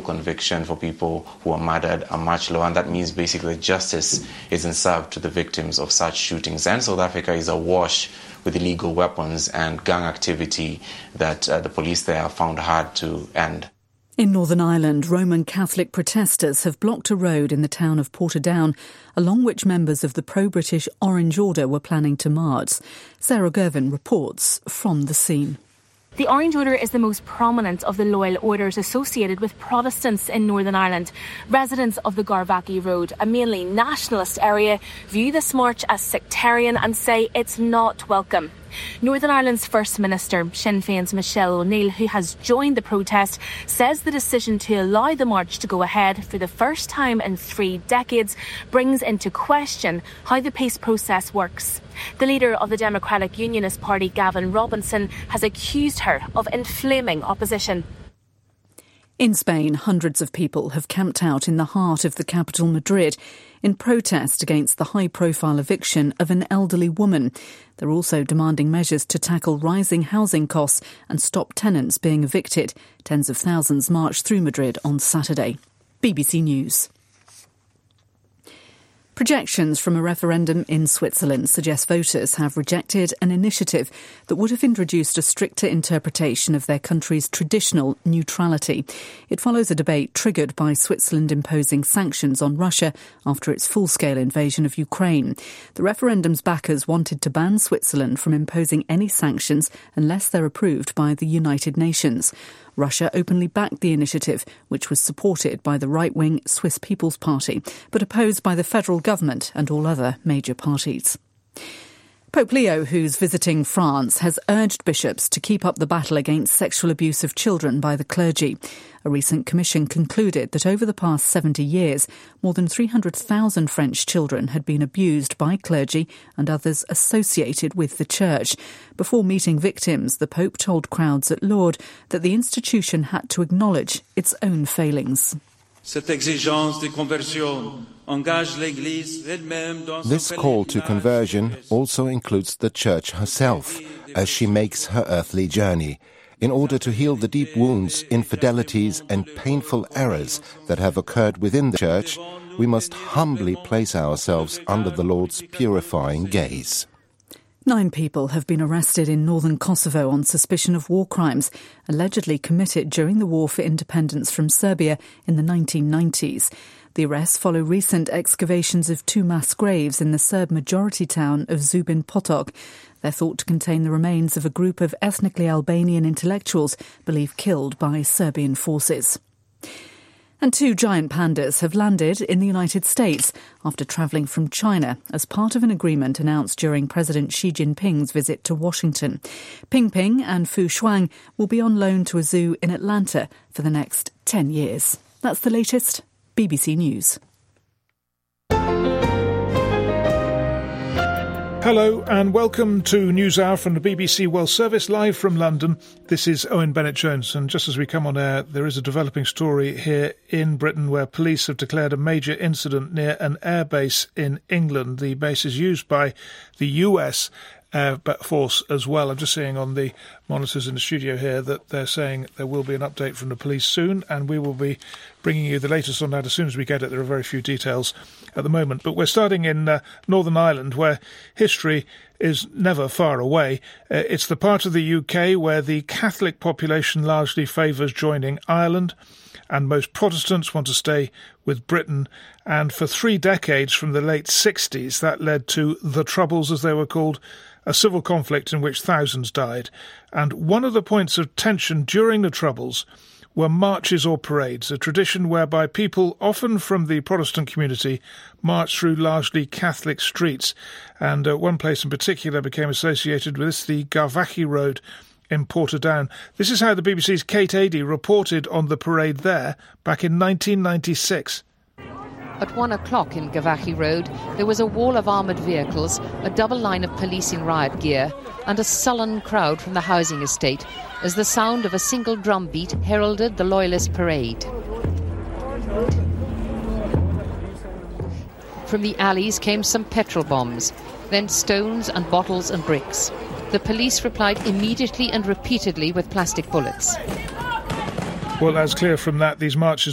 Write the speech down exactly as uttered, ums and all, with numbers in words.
conviction for people who are murdered are much lower, and that means basically justice isn't served to the victims of such shootings. And South Africa is awash with illegal weapons and gang activity that uh, the police there have found hard to end. In Northern Ireland, Roman Catholic protesters have blocked a road in the town of Portadown, along which members of the pro-British Orange Order were planning to march. Sarah Gervin reports from the scene. The Orange Order is the most prominent of the loyal orders associated with Protestants in Northern Ireland. Residents of the Garvaghy Road, a mainly nationalist area, view this march as sectarian and say it's not welcome. Northern Ireland's First Minister, Sinn Féin's Michelle O'Neill, who has joined the protest, says the decision to allow the march to go ahead for the first time in three decades brings into question how the peace process works. The leader of the Democratic Unionist Party, Gavin Robinson, has accused her of inflaming opposition. In Spain, hundreds of people have camped out in the heart of the capital, Madrid, in protest against the high-profile eviction of an elderly woman. They're also demanding measures to tackle rising housing costs and stop tenants being evicted. Tens of thousands marched through Madrid on Saturday. B B C News. Projections from a referendum in Switzerland suggest voters have rejected an initiative that would have introduced a stricter interpretation of their country's traditional neutrality. It follows a debate triggered by Switzerland imposing sanctions on Russia after its full-scale invasion of Ukraine. The referendum's backers wanted to ban Switzerland from imposing any sanctions unless they're approved by the United Nations. Russia openly backed the initiative, which was supported by the right-wing Swiss People's Party, but opposed by the federal government and all other major parties. Pope Leo, who's visiting France, has urged bishops to keep up the battle against sexual abuse of children by the clergy. A recent commission concluded that over the past seventy years, more than three hundred thousand French children had been abused by clergy and others associated with the church. Before meeting victims, the Pope told crowds at Lourdes that the institution had to acknowledge its own failings. This call to conversion also includes the Church herself, as she makes her earthly journey, in order to heal the deep wounds, infidelities and painful errors that have occurred within the Church. We must humbly place ourselves under the Lord's purifying gaze. Nine people have been arrested in northern Kosovo on suspicion of war crimes, allegedly committed during the war for independence from Serbia in the nineteen nineties. The arrests follow recent excavations of two mass graves in the Serb-majority town of Zubin Potok. They're thought to contain the remains of a group of ethnically Albanian intellectuals believed killed by Serbian forces. And two giant pandas have landed in the United States after travelling from China as part of an agreement announced during President Xi Jinping's visit to Washington. Ping Ping and Fu Shuang will be on loan to a zoo in Atlanta for the next ten years. That's the latest. B B C News. Hello and welcome to NewsHour from the B B C World Service, live from London. This is Owen Bennett-Jones, and just as we come on air, there is a developing story here in Britain where police have declared a major incident near an airbase in England. The base is used by the U S Air Force as well. I'm just seeing on the monitors in the studio here that they're saying there will be an update from the police soon, and we will be bringing you the latest on that as soon as we get it. There are very few details at the moment. But we're starting in uh, Northern Ireland, where history is never far away. Uh, it's the part of the U K where the Catholic population largely favours joining Ireland, and most Protestants want to stay with Britain. And for three decades, from the late sixties, that led to the Troubles, as they were called, a civil conflict in which thousands died. And one of the points of tension during the Troubles were marches or parades, a tradition whereby people, often from the Protestant community, marched through largely Catholic streets. And uh, one place in particular became associated with this, the Garvaghy Road in Portadown. This is how the B B C's Kate Adie reported on the parade there back in nineteen ninety-six. At one o'clock in Garvaghy Road, there was a wall of armoured vehicles, a double line of police in riot gear, and a sullen crowd from the housing estate as the sound of a single drum beat heralded the Loyalist parade. From the alleys came some petrol bombs, then stones and bottles and bricks. The police replied immediately and repeatedly with plastic bullets. Well, as clear from that, these marches